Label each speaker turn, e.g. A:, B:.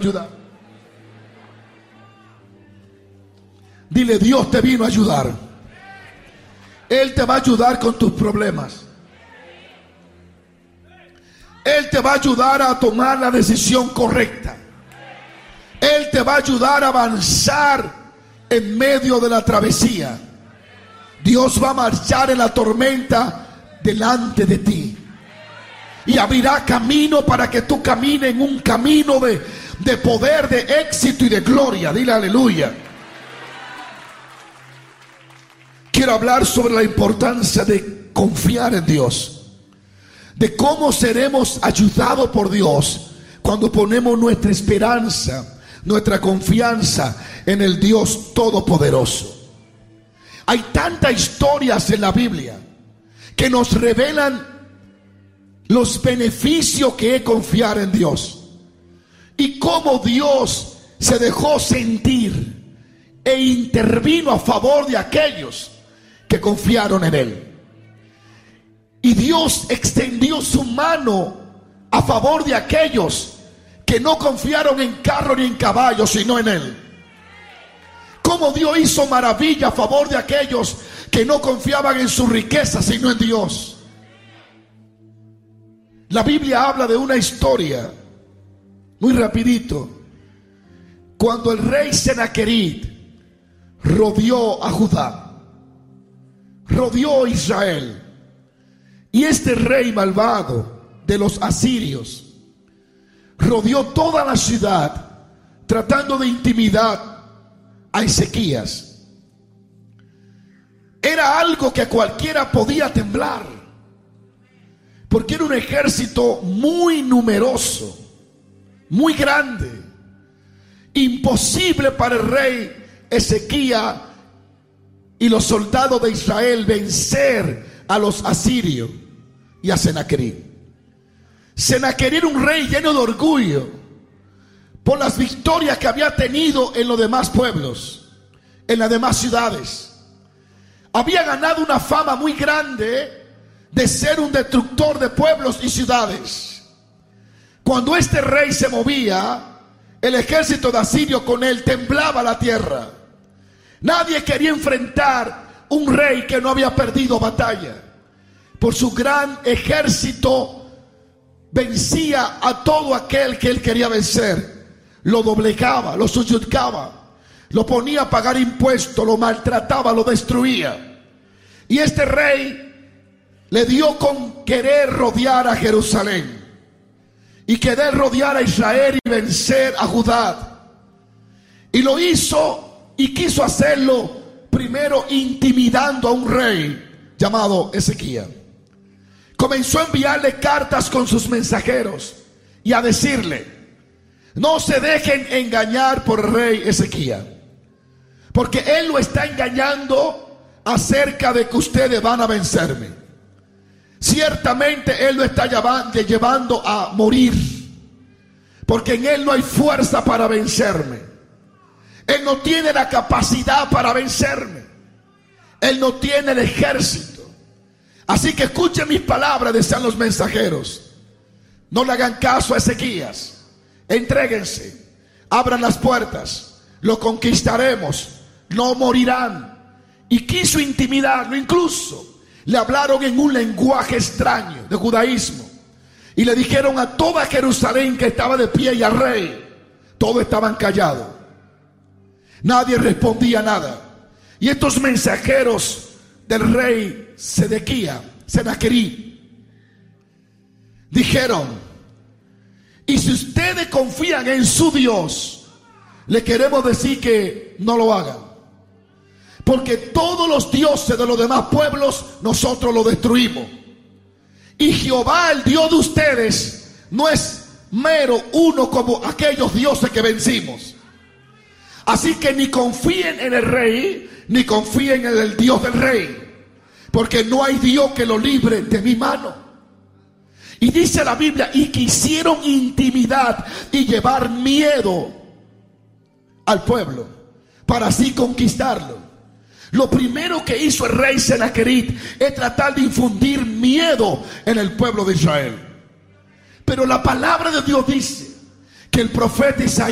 A: ayudar. Dile, Dios te vino a ayudar. Él te va a ayudar con tus problemas. Él te va a ayudar a tomar la decisión correcta. Él te va a ayudar a avanzar en medio de la travesía. Dios va a marchar en la tormenta delante de ti y abrirá camino para que tú camines en un camino de poder, de éxito y de gloria. Dile aleluya. Quiero hablar sobre la importancia de confiar en Dios, de cómo seremos ayudados por Dios cuando ponemos nuestra esperanza, nuestra confianza en el Dios Todopoderoso. Hay tantas historias en la Biblia que nos revelan los beneficios que es confiar en Dios y cómo Dios se dejó sentir e intervino a favor de aquellos que confiaron en Él. Y Dios extendió su mano a favor de aquellos que no confiaron en carro ni en caballo, sino en Él. Como Dios hizo maravilla a favor de aquellos que no confiaban en su riqueza, sino en Dios. La Biblia habla de una historia, muy rapidito, cuando el rey Senaquerib rodeó a Judá, rodeó a Israel, y este rey malvado de los asirios rodeó toda la ciudad tratando de intimidar a Ezequías. Era algo que cualquiera podía temblar, porque era un ejército muy numeroso, muy grande, imposible para el rey Ezequías y los soldados de Israel vencer a los asirios y a Senaquerib. Senaquerib era un rey lleno de orgullo por las victorias que había tenido en los demás pueblos, en las demás ciudades. Había ganado una fama muy grande de ser un destructor de pueblos y ciudades. Cuando este rey se movía, el ejército de asirio con él temblaba la tierra. Nadie quería enfrentar un rey que no había perdido batalla. Por su gran ejército vencía a todo aquel que él quería vencer. Lo doblegaba, lo subyugaba, lo ponía a pagar impuestos, lo maltrataba, lo destruía. Y este rey le dio con querer rodear a Jerusalén y querer rodear a Israel y vencer a Judá. Y lo hizo y quiso hacerlo primero intimidando a un rey llamado Ezequías. Comenzó a enviarle cartas con sus mensajeros y a decirle: no se dejen engañar por el rey Ezequías, porque él lo está engañando acerca de que ustedes van a vencerme. Ciertamente él lo está llevando a morir, porque en él no hay fuerza para vencerme. Él no tiene la capacidad para vencerme. Él no tiene el ejército. Así que escuchen mis palabras, decían los mensajeros. No le hagan caso a Ezequías. Entréguense, abran las puertas, lo conquistaremos, no morirán. Y quiso intimidarlo, incluso le hablaron en un lenguaje extraño de judaísmo y le dijeron a toda Jerusalén que estaba de pie y al rey. Todos estaban callados, nadie respondía nada. Y estos mensajeros del rey Senaquerib dijeron: y si ustedes confían en su Dios, le queremos decir que no lo hagan, porque todos los dioses de los demás pueblos nosotros los destruimos, y Jehová, el Dios de ustedes, no es mero uno como aquellos dioses que vencimos. Así que ni confíen en el rey, ni confíen en el Dios del rey, porque no hay Dios que lo libre de mi mano. Y dice la Biblia, y quisieron intimidar y llevar miedo al pueblo para así conquistarlo. Lo primero que hizo el rey Senaquerib es tratar de infundir miedo en el pueblo de Israel. Pero la palabra de Dios dice que el profeta Isaías